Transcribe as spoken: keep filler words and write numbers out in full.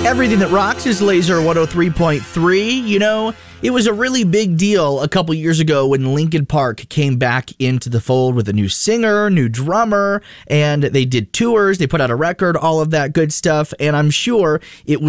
Everything That Rocks is Laser one oh three point three. You know, it was a really big deal a couple years ago when Linkin Park came back into the fold with a new singer, new drummer, and they did tours, they put out a record, all of that good stuff, and I'm sure it was